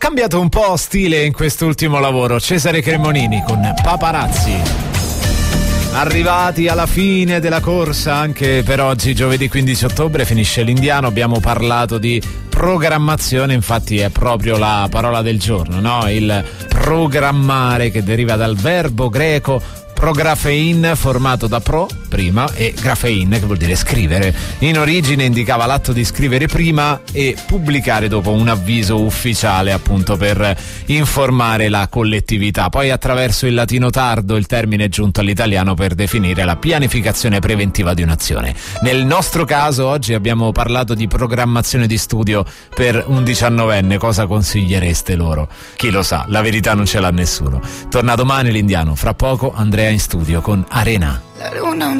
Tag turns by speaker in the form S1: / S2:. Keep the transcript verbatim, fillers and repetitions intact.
S1: Cambiato un po' stile in quest'ultimo lavoro, Cesare Cremonini con Paparazzi. Arrivati alla fine della corsa anche per oggi, giovedì quindici ottobre, finisce l'Indiano. Abbiamo parlato di programmazione, infatti è proprio la parola del giorno, no? Il programmare, che deriva dal verbo greco prografein, formato da pro, prima, e grafein, che vuol dire scrivere. In origine indicava l'atto di scrivere prima e pubblicare dopo un avviso ufficiale, appunto per informare la collettività. Poi attraverso il latino tardo il termine è giunto all'italiano per definire la pianificazione preventiva di un'azione. Nel nostro caso oggi abbiamo parlato di programmazione di studio per un diciannovenne. Cosa consigliereste loro? Chi lo sa, la verità non ce l'ha nessuno. Torna domani l'Indiano, fra poco Andrea in studio con Arena.
S2: La luna un